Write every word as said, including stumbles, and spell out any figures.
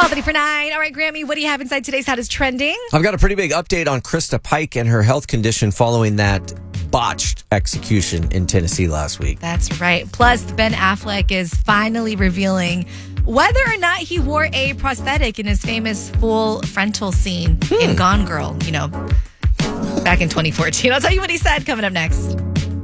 Company for nine. All right, Grammy, what do you have inside today's How Is Trending? I've got a pretty big update on Krista Pike and her health condition following that botched execution in Tennessee last week. That's right. Plus, Ben Affleck is finally revealing whether or not he wore a prosthetic in his famous full frontal scene hmm. in Gone Girl, you know, back in twenty fourteen. I'll tell you what he said coming up next.